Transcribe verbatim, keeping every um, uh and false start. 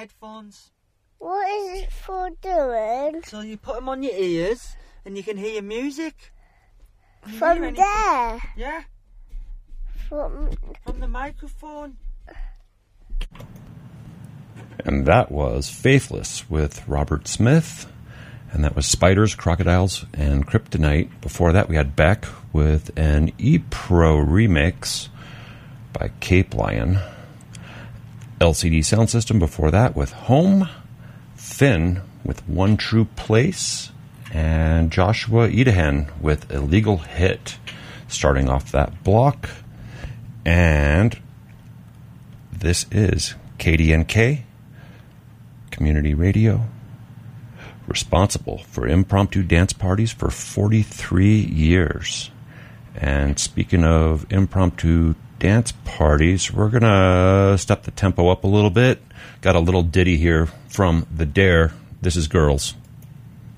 headphones. What is it for doing? So you put them on your ears and you can hear your music. Can you From hear anything? there. Yeah, From from the microphone. And that was Faithless with Robert Smith. And that was Spiders, Crocodiles, and Kryptonite. Before that, we had Beck with an E-Pro remix by Cape Lion. L C D Sound System before that with Home. Finn with One True Place. And Joshua Edahan with Illegal Hit. Starting off that block. And this is K D N K Community Radio, responsible for impromptu dance parties for forty-three years. And speaking of impromptu dance parties, we're going to step the tempo up a little bit. Got a little ditty here from The Dare. This is Girls.